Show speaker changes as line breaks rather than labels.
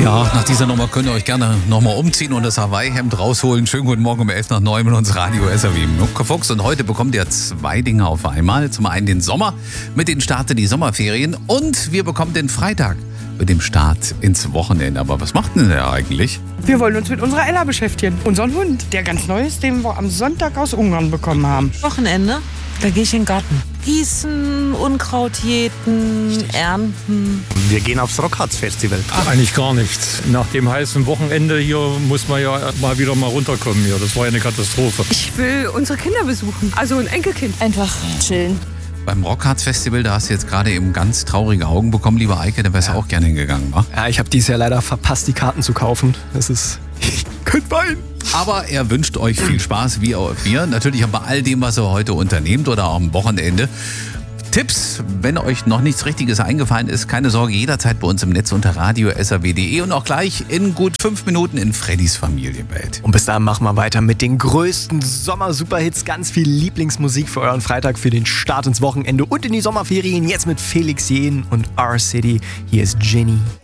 Ja, nach dieser Nummer könnt ihr euch gerne nochmal umziehen und das Hawaii-Hemd rausholen. Schönen guten Morgen um 11 nach 9 mit uns Radio SAW Mucke Fuchs. Und heute bekommt ihr zwei Dinge auf einmal. Zum einen den Sommer mit den Start in die Sommerferien und wir bekommen den Freitag mit dem Start ins Wochenende. Aber was macht denn der eigentlich?
Wir wollen uns mit unserer Ella beschäftigen. Unseren Hund, der ganz neu ist, den wir am Sonntag aus Ungarn bekommen haben.
Wochenende, da gehe ich in den Garten. Gießen, Unkraut jäten, ernten.
Wir gehen aufs Rockharz-Festival.
Eigentlich gar nichts. Nach dem heißen Wochenende hier muss man ja mal wieder runterkommen hier. Das war ja eine Katastrophe.
Ich will unsere Kinder besuchen, also ein Enkelkind.
Einfach chillen.
Beim Rockharz-Festival, da hast du jetzt gerade eben ganz traurige Augen bekommen, lieber Eike, da wärst du auch gerne hingegangen, wa?
Ja, ich habe dieses Jahr leider verpasst, die Karten zu kaufen. Das ist... Ich könnte weinen.
Aber er wünscht euch viel Spaß, wie auch wir. Natürlich auch bei all dem, was ihr heute unternehmt oder auch am Wochenende. Tipps, wenn euch noch nichts Richtiges eingefallen ist, keine Sorge, jederzeit bei uns im Netz unter radio.saw.de und auch gleich in gut 5 Minuten in Freddys Familienwelt.
Und bis dahin machen wir weiter mit den größten Sommer-Superhits. Ganz viel Lieblingsmusik für euren Freitag, für den Start ins Wochenende und in die Sommerferien. Jetzt mit Felix Jähn und R-City. Hier ist Jenny.